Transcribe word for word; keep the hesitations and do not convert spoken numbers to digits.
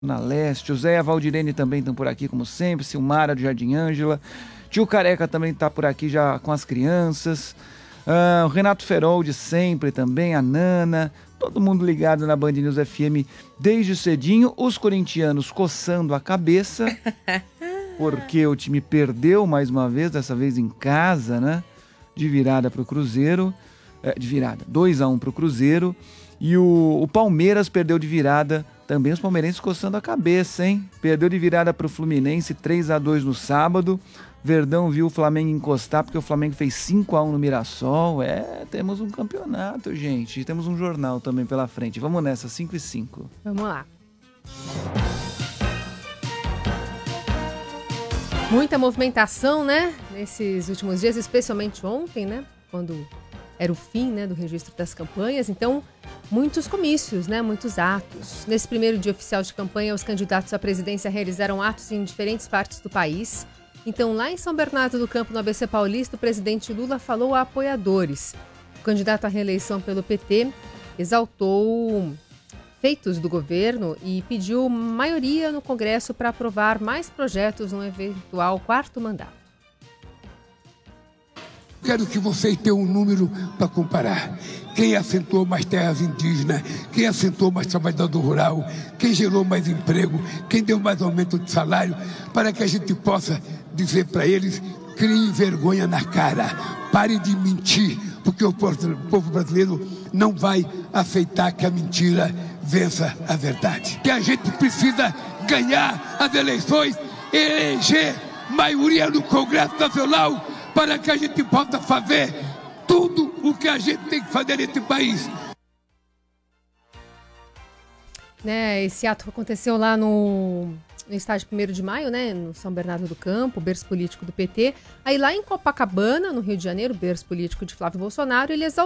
na Leste. O Zé e a Valdirene também estão por aqui, como sempre. Silmara do Jardim Ângela. Tio Careca também está por aqui já com as crianças. Ah, o Renato Ferol de sempre também, a Nana. Todo mundo ligado na Band News F M desde cedinho. Os corintianos coçando a cabeça, porque o time perdeu mais uma vez, dessa vez em casa, né? De virada para o Cruzeiro. É, de virada, dois a um para o Cruzeiro. E o, o Palmeiras perdeu de virada, também os palmeirenses coçando a cabeça, hein? Perdeu de virada para o Fluminense, três a dois no sábado. Verdão viu o Flamengo encostar, porque o Flamengo fez cinco a um no Mirassol. É, temos um campeonato, gente. E temos um jornal também pela frente. Vamos nessa, cinco e cinco. Vamos lá. Muita movimentação, né? Nesses últimos dias, especialmente ontem, né? Quando era o fim, né, do registro das campanhas. Então, muitos comícios, né? Muitos atos. Nesse primeiro dia oficial de campanha, os candidatos à presidência realizaram atos em diferentes partes do país. Então, lá em São Bernardo do Campo, no A B C Paulista, o presidente Lula falou a apoiadores. O candidato à reeleição pelo P T exaltou feitos do governo e pediu maioria no Congresso para aprovar mais projetos no eventual quarto mandato. Quero que vocês tenham um número para comparar. Quem assentou mais terras indígenas, quem assentou mais trabalhador rural, quem gerou mais emprego, quem deu mais aumento de salário, para que a gente possa dizer para eles: criem vergonha na cara, pare de mentir, porque o povo brasileiro não vai aceitar que a mentira vença a verdade. Que a gente precisa ganhar as eleições, eleger maioria no Congresso Nacional, para que a gente possa fazer tudo o que a gente tem que fazer nesse país. Né, esse ato aconteceu lá no, no estádio primeiro de maio, né, no São Bernardo do Campo, berço político do P T. Aí lá em Copacabana, no Rio de Janeiro, berço político de Flávio Bolsonaro, ele exaltou